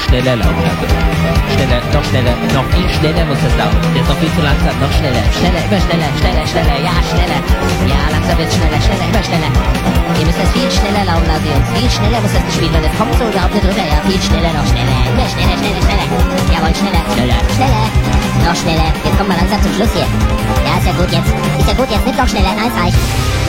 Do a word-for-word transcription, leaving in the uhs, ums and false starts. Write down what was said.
schneller laufen lassen. Schneller, noch schneller, noch viel schneller muss das laufen. Der ist noch viel zu langsam, noch schneller, schneller, immer schneller, schneller, schneller, ja, schneller. Ja, langsam wird schneller, schneller, immer schneller. Ihr müsst das viel schneller laufen lassen, Jungs. Viel schneller muss das gespielt werden. Es kommt so überhaupt nicht drüber. Ja, viel schneller, noch schneller, immer schneller, schneller, schneller. Jawohl, schneller, schneller, schneller. Noch schneller. Jetzt kommt mal langsam zum Schluss hier. Ja, ist ja gut jetzt. Ist ja gut jetzt. Nicht noch schneller. Nein, es reicht.